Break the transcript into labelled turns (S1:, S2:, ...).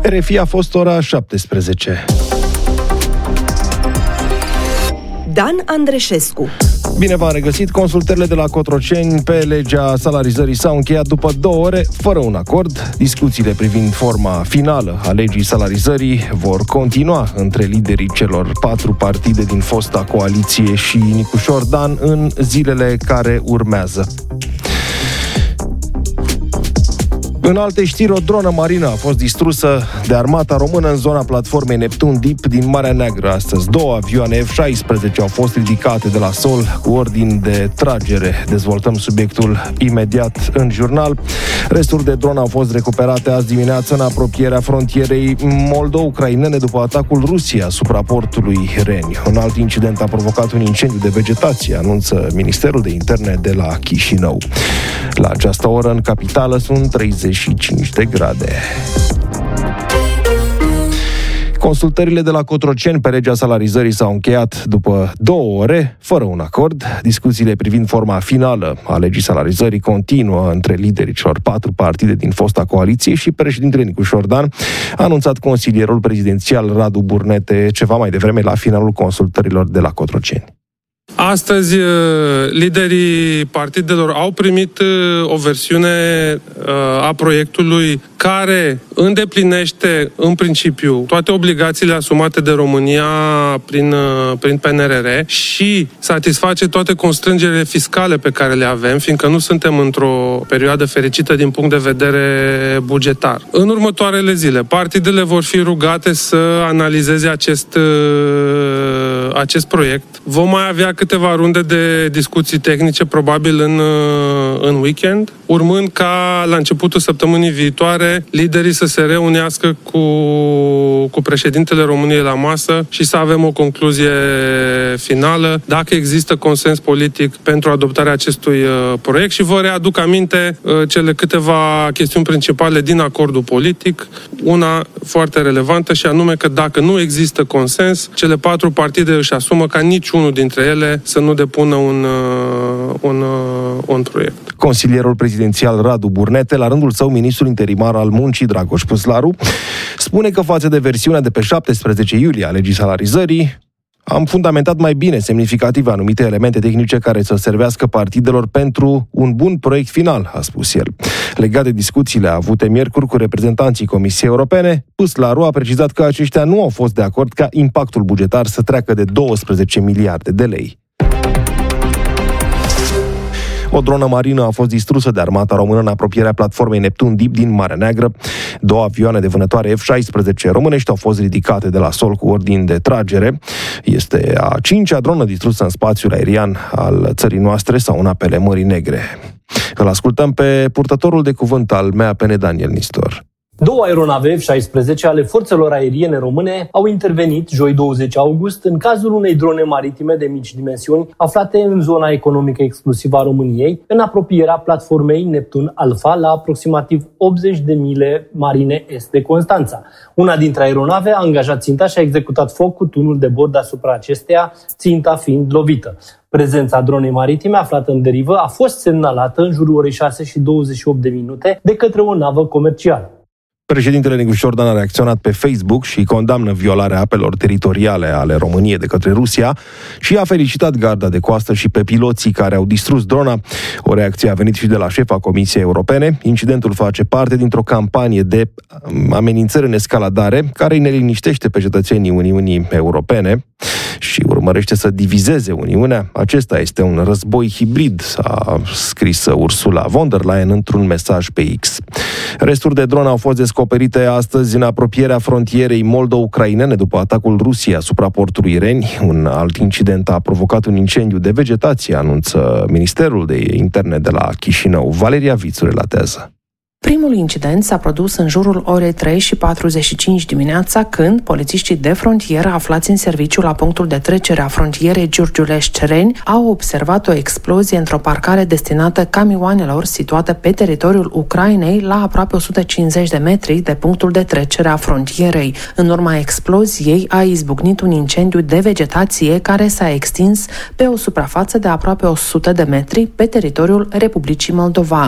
S1: RFI a fost ora 17.
S2: Dan Andreșescu.
S1: Bine v-am regăsit. Consultările de la Cotroceni pe legea salarizării s-au încheiat după 2 ore, fără un acord. Discuțiile privind forma finală a legii salarizării vor continua între liderii celor 4 partide din fosta coaliție și Nicușor Dan în zilele care urmează. În alte știri, o dronă marină a fost distrusă de armata română în zona platformei Neptun Deep din Marea Neagră astăzi. 2 avioane F-16 au fost ridicate de la sol cu ordin de tragere. Dezvoltăm subiectul imediat în jurnal. Resturi de dronă au fost recuperate azi dimineață în apropierea frontierei moldo-ucrainene după atacul Rusiei asupra portului Reni. Un alt incident a provocat un incendiu de vegetație, anunță Ministerul de Interne de la Chișinău. La această oră, în capitală, sunt 35 de grade. Consultările de la Cotroceni pe legea salarizării s-au încheiat după 2 ore, fără un acord. Discuțiile privind forma finală a legii salarizării continuă între liderii celor 4 partide din fosta coaliție și președintele Nicușor Dan a anunțat consilierul prezidențial Radu Burnete ceva mai devreme la finalul consultărilor de la Cotroceni.
S3: Astăzi, liderii partidelor au primit o versiune a proiectului care îndeplinește, în principiu, toate obligațiile asumate de România prin PNRR și satisface toate constrângerile fiscale pe care le avem, fiindcă nu suntem într-o perioadă fericită din punct de vedere bugetar. În următoarele zile, partidele vor fi rugate să analizeze acest proiect. Vom mai avea câteva runde de discuții tehnice, probabil în weekend, urmând ca la începutul săptămânii viitoare liderii să se reunească cu președintele României la masă și să avem o concluzie finală, dacă există consens politic pentru adoptarea acestui proiect. Și vă readuc aminte cele câteva chestiuni principale din acordul politic, una foarte relevantă și anume că dacă nu există consens, cele 4 partide își asumă ca niciunul dintre ele să nu depună un proiect.
S1: Consilierul prezidențial Radu Burnete, la rândul său ministrul interimar al muncii Dragoș Păslaru, spune că față de versiunea de pe 17 iulie a legii salarizării, am fundamentat mai bine semnificativ anumite elemente tehnice care să servească partidelor pentru un bun proiect final, a spus el. Legat de discuțiile avute miercuri cu reprezentanții Comisiei Europene, Păslaru a precizat că aceștia nu au fost de acord ca impactul bugetar să treacă de 12 miliarde de lei. O dronă marină a fost distrusă de armata română în apropierea platformei Neptun Deep din Marea Neagră. 2 avioane de vânătoare F-16 românești au fost ridicate de la sol cu ordin de tragere. Este a 5-a dronă distrusă în spațiul aerian al țării noastre sau în apele Mării Negre. Îl ascultăm pe purtătorul de cuvânt al MAPN, Daniel Nistor.
S4: 2 aeronave F-16 ale forțelor aeriene române au intervenit joi 20 august în cazul unei drone maritime de mici dimensiuni aflate în zona economică exclusivă a României, în apropierea platformei Neptun Alpha, la aproximativ 80 de mile marine est de Constanța. Una dintre aeronave a angajat ținta și a executat foc cu tunul de bord asupra acesteia, ținta fiind lovită. Prezența dronei maritime aflată în derivă a fost semnalată în jurul orei 6:28 de către o navă comercială.
S1: Președintele Nicușor Dan a reacționat pe Facebook și condamnă violarea apelor teritoriale ale României de către Rusia și a felicitat garda de coastă și pe piloții care au distrus drona. O reacție a venit și de la șefa Comisiei Europene. Incidentul face parte dintr-o campanie de amenințări în escaladare care îi neliniștește pe cetățenii Uniunii Europene și urmărește să divizeze Uniunea. Acesta este un război hibrid, a scris Ursula von der Leyen într-un mesaj pe X. Resturi de dronă au fost descoperite astăzi în apropierea frontierei moldo-ucrainene după atacul Rusiei asupra portului Reni. Un alt incident a provocat un incendiu de vegetație, anunță Ministerul de Interne de la Chișinău. Valeria Vițu relatează.
S5: Primul incident s-a produs în jurul orei 3:45 dimineața, când polițiștii de frontieră aflați în serviciu la punctul de trecere a frontierei Giurgiulești-Reni au observat o explozie într-o parcare destinată camioanelor situată pe teritoriul Ucrainei la aproape 150 de metri de punctul de trecere a frontierei. În urma exploziei a izbucnit un incendiu de vegetație care s-a extins pe o suprafață de aproape 100 de metri pe teritoriul Republicii Moldova.